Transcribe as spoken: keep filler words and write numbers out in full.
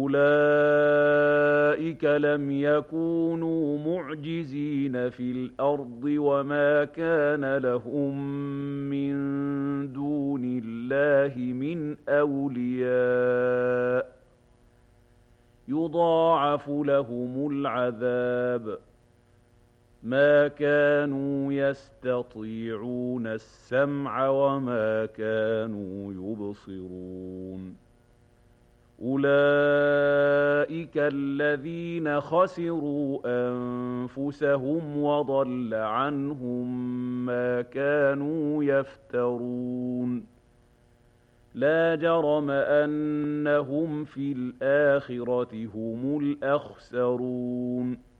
أُولَٰئِكَ لَمْ يَكُونُوا مُعْجِزِينَ فِي الْأَرْضِ وَمَا كَانَ لَهُم مِّن دُونِ اللَّهِ مِنْ أَوْلِيَاءَ ۘ يُضَاعَفُ لَهُمُ الْعَذَابُ ۚ مَا كَانُوا يَسْتَطِيعُونَ السَّمْعَ وَمَا كَانُوا يُبْصِرُونَ أُولَٰئِكَ الَّذِينَ خَسِرُوا أَنفُسَهُمْ وَضَلَّ عَنْهُم مَّا كَانُوا يَفْتَرُونَ لَا جَرَمَ أَنَّهُمْ فِي الْآخِرَةِ هُمُ الْأَخْسَرُونَ